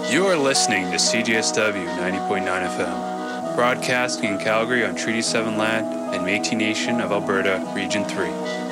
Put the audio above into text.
You are listening to CJSW 90.9 FM, broadcasting in Calgary on Treaty 7 land and Métis Nation of Alberta, Region 3.